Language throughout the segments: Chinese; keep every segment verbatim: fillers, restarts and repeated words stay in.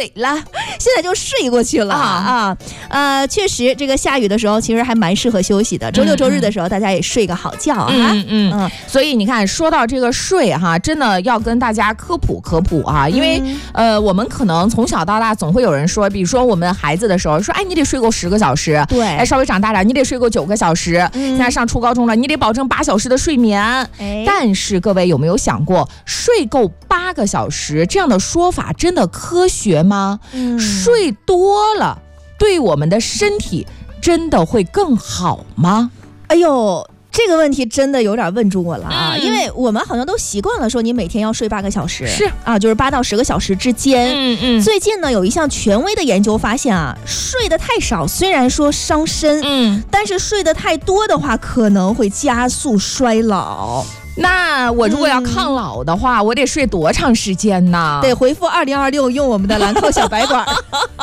水了， 现在就睡过去了 啊, 啊呃，确实这个下雨的时候其实还蛮适合休息的，周六周日的时候大家也睡个好觉啊。 嗯 嗯, 嗯，所以你看说到这个睡哈，真的要跟大家科普科普啊，因为、嗯、呃我们可能从小到大总会有人说，比如说我们孩子的时候说，哎你得睡够十个小时， 对， 哎稍微长大点你得睡够九个小时、嗯、现在上初高中了你得保证八小时的睡眠、哎、但是各位有没有想过，睡够八个小时这样的说法真的科学吗？嗯、睡多了对我们的身体真的会更好吗？ 哎呦，这个问题真的有点问住我了啊、嗯！因为我们好像都习惯了说你每天要睡八个小时， 是啊，就是八到十个小时之间。 嗯嗯。 最近呢，有一项权威的研究发现啊，睡得太少虽然说伤身，嗯，但是睡得太多的话，可能会加速衰老。 那我如果要抗老的话、嗯、我得睡多长时间呢？ 得回复二零二六，用我们的兰蔻小白管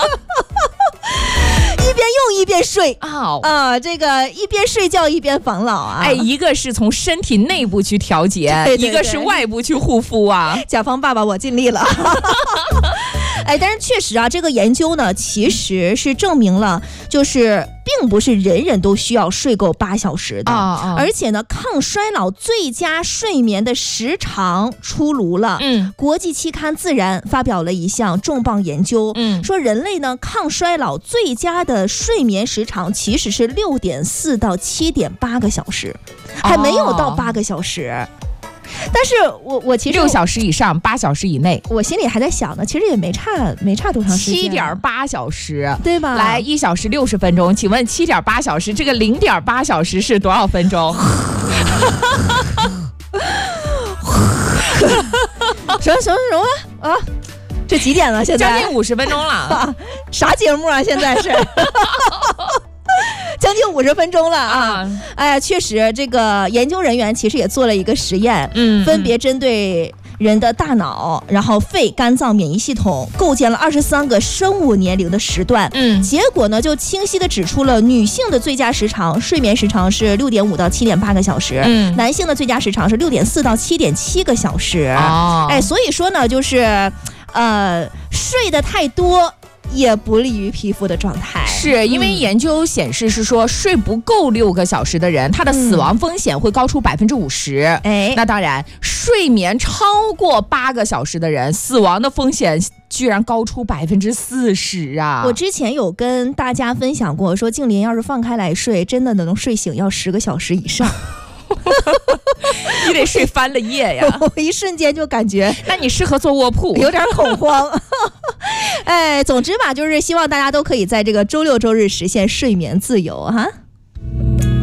一边用一边睡啊、oh. 呃，这个一边睡觉一边防老啊！ 哎，一个是从身体内部去调节，对对对，一个是外部去护肤啊！ 甲方爸爸，我尽力了。哎，但是确实啊，这个研究呢，其实是证明了，就是并不是人人都需要睡够八小时的，啊啊而且呢，抗衰老最佳睡眠的时长出炉了。嗯，国际期刊《自然》发表了一项重磅研究，嗯，说人类呢抗衰老最佳的睡眠时长其实是六点四到七点八个小时，还没有到八个小时。哦，但是我我其实六小时以上，八小时以内， 我心里还在想呢，其实也没差没差多长时间， 七点八小时， 对吧？ 来，一小时六十分钟，请问七点八小时，这个零点八小时是多少分钟？ 什么什么什么啊？这几点了？现在将近五十分钟了、啊， 啥节目啊？现在是。将近五十分钟了啊！哎呀，确实，这个研究人员其实也做了一个实验，嗯，分别针对人的大脑、然后肺、肝脏、免疫系统，构建了二十三个生物年龄的时段，嗯，结果呢就清晰地指出了女性的最佳时长睡眠时长是六点五到七点八个小时，嗯，男性的最佳时长是六点四到七点七个小时，哦，哎，所以说呢，就是呃，睡得太多也不利于皮肤的状态， 是因为研究显示是说、嗯、睡不够六个小时的人，他的死亡风险会高出百分之五十。哎，那当然，睡眠超过八个小时的人，死亡的风险居然高出百分之四十啊！ 我之前有跟大家分享过，说静林要是放开来睡，真的能睡醒要十个小时以上。 你得睡翻了夜呀！ 我一瞬间就感觉， 那你适合做卧铺， 有点恐慌。哎，总之吧，就是希望大家都可以在这个周六周日实现睡眠自由哈。